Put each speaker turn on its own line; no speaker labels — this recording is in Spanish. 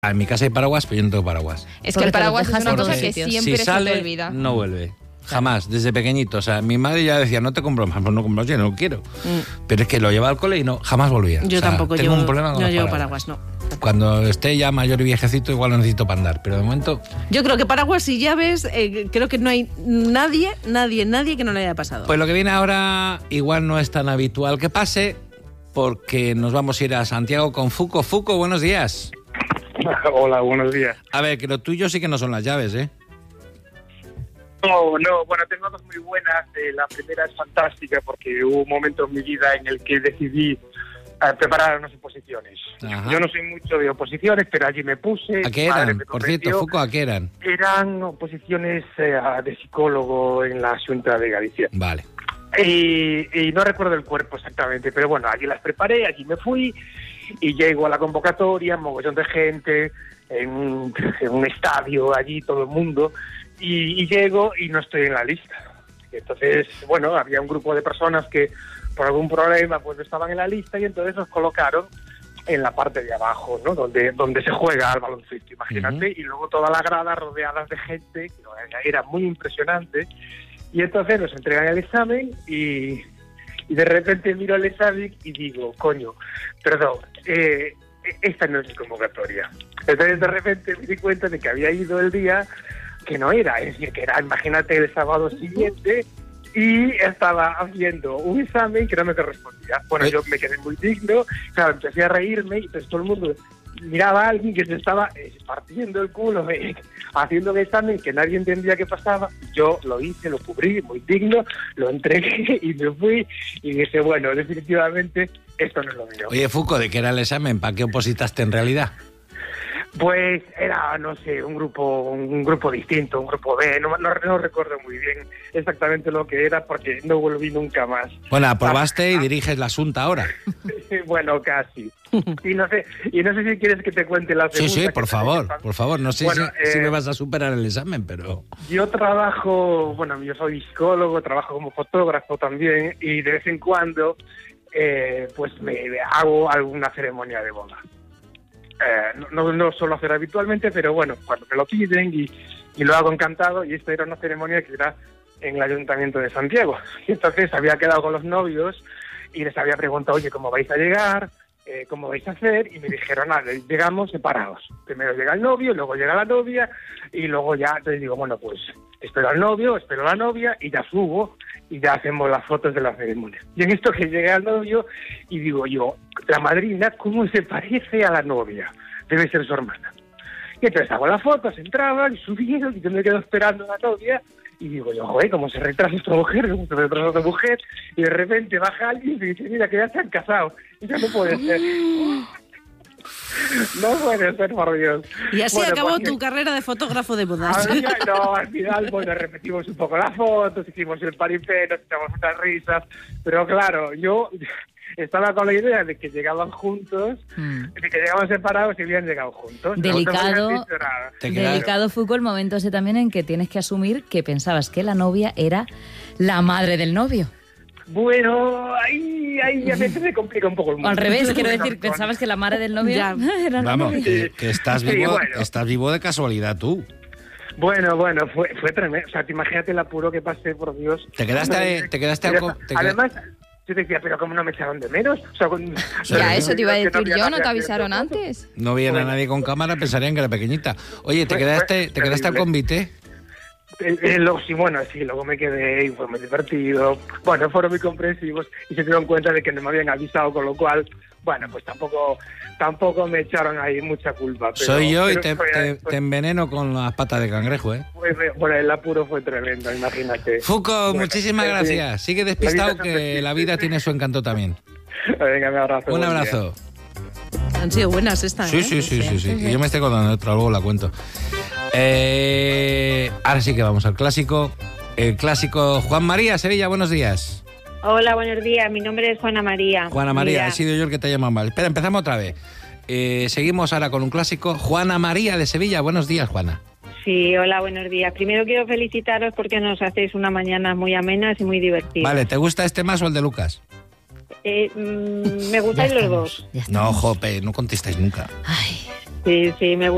En mi casa hay paraguas, pero yo no tengo paraguas.
Es que el paraguas es una cosa
Porque
que siempre
si sale,
se te olvida.
no vuelve. Jamás, desde pequeñito. O sea, mi madre ya decía, no te compro más, pues no compro, yo no quiero. Pero es que lo lleva al cole y no, jamás volvía.
Yo tampoco
tengo un problema con
no
los
llevo
paraguas.
no.
Cuando esté ya mayor y viejecito, igual lo necesito para andar. Pero de momento...
Yo creo que paraguas y llaves, creo que no hay nadie que no le haya pasado.
Pues lo que viene ahora igual no es tan habitual que pase, porque nos vamos a ir a Santiago con Fuco. Fuco, buenos días.
Hola, buenos días.
A ver, que lo tuyo sí que no son las llaves, ¿eh?
No, bueno, tengo dos muy buenas. La primera es fantástica porque hubo un momento en mi vida en el que decidí preparar unas oposiciones.
Ajá.
Yo no soy mucho de oposiciones, pero allí me puse.
¿A qué eran? Por cierto, Fuco, ¿a qué eran?
Eran oposiciones de psicólogo en la Xunta de Galicia.
Vale.
Y no recuerdo el cuerpo exactamente, pero bueno, allí las preparé, allí me fui y llego a la convocatoria, mogollón de gente, en un estadio, allí todo el mundo, y llego y no estoy en la lista. Entonces, bueno, había un grupo de personas que por algún problema pues no estaban en la lista y entonces nos colocaron en la parte de abajo, ¿no? Donde se juega al baloncesto, imagínate, y luego toda la grada rodeada de gente, que era muy impresionante. Y entonces nos entregan el examen y de repente miro el examen y digo, coño, perdón, esta no es mi convocatoria. Entonces de repente me di cuenta de que había ido el día que no era, es decir, que era, imagínate, el sábado siguiente y estaba haciendo un examen que no me correspondía. Bueno, yo me quedé muy digno, claro, empecé a reírme y pues todo el mundo miraba a alguien que se estaba partiendo el culo haciendo un examen que nadie entendía qué pasaba. Yo lo hice, lo cubrí, muy digno, lo entregué y me fui y dije, bueno, definitivamente esto no es lo mío.
Oye, Fuco, ¿de qué era el examen? ¿Para qué opositaste en realidad?
Pues era, no sé, un grupo distinto, un grupo B, no recuerdo muy bien exactamente lo que era porque no volví nunca más.
Bueno, aprobaste y diriges la Xunta ahora.
Bueno, casi. Y no sé si quieres que te cuente la segunda.
Sí, por favor. No sé
bueno,
si me vas a superar el examen, pero...
Yo yo soy psicólogo, trabajo como fotógrafo también y de vez en cuando pues me hago alguna ceremonia de boda. No suelo hacer habitualmente, pero bueno, cuando me lo piden y lo hago encantado, y esta era una ceremonia que era en el Ayuntamiento de Santiago. Y entonces había quedado con los novios y les había preguntado, oye, ¿cómo vais a llegar? ¿Cómo vais a hacer? Y me dijeron, llegamos separados. Primero llega el novio, luego llega la novia, y luego ya, entonces digo, bueno, pues espero al novio, espero a la novia, y ya subo, y ya hacemos las fotos de la ceremonia. Y en esto que llega el novio, y digo yo, la madrina, ¿cómo se parece a la novia? Debe ser su hermana. Y entonces hago las fotos, entraban y subieron, y yo me quedo esperando a la novia, y digo yo, joder, ¿cómo se retrasa esta mujer? Y de repente baja alguien y me dice, mira, que ya se han casado. Y ya no puede ser. No puede ser, por Dios.
Y así acabó tu carrera de fotógrafo de bodas.
Al final, repetimos un poco las fotos, hicimos el paripé, nos echamos unas risas, pero claro, yo estaba con la idea de que llegaban juntos, de que llegaban separados y habían llegado juntos.
Delicado, Fuco, el momento ese también en que tienes que asumir que pensabas que la novia era la madre del novio.
Bueno, ahí a veces me complica un poco el mundo.
Al revés, quiero decir, pensabas que la madre del novio era la
Vamos,
novia.
que estás vivo, estás vivo de casualidad tú.
Bueno, fue tremendo. O sea, te imagínate el apuro que pasé, por Dios. Además, yo te decía, pero ¿cómo no me echaron de menos? O sea,
ya, eso te iba a decir yo, ¿no te avisaron antes?
No viene a nadie con cámara, pensarían que era pequeñita. Oye, ¿te quedaste al convite?
Sí, luego me quedé y fue muy divertido. Bueno, fueron muy comprensivos y se dieron cuenta de que no me habían avisado, con lo cual, bueno, pues tampoco me echaron ahí mucha culpa. Pero,
soy yo y te enveneno con las patas de cangrejo, ¿eh?
Bueno, el apuro fue tremendo, imagínate.
Fuco, muchísimas gracias. Sigue despistado que la vida tiene su encanto también.
Venga, un abrazo.
Un abrazo.
Han sido buenas estas,
Sí. Y yo me estoy contando otra, luego la cuento. Ahora sí que vamos al clásico. El clásico. Juan María, Sevilla, buenos días.
Hola, buenos días. Mi nombre es Juana María.
Juana María, he sido yo el que te ha llamado mal. Espera, empezamos otra vez. Seguimos ahora con un clásico. Juana María de Sevilla, buenos días, Juana.
Sí, hola, buenos días. Primero quiero felicitaros porque nos hacéis una mañana muy amenas y muy divertidas.
Vale, ¿te gusta este más o el de Lucas?
Me gustáis los dos.
No, jope, no contestáis nunca.
Sí, me gusta.